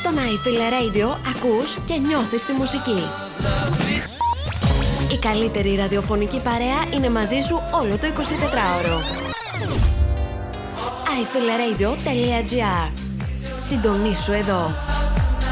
Στον iFeel Radio ακούς και νιώθεις τη μουσική. Η καλύτερη ραδιοφωνική παρέα είναι μαζί σου όλο το 24ωρο. iFeelRadio.gr. Συντονίσου εδώ.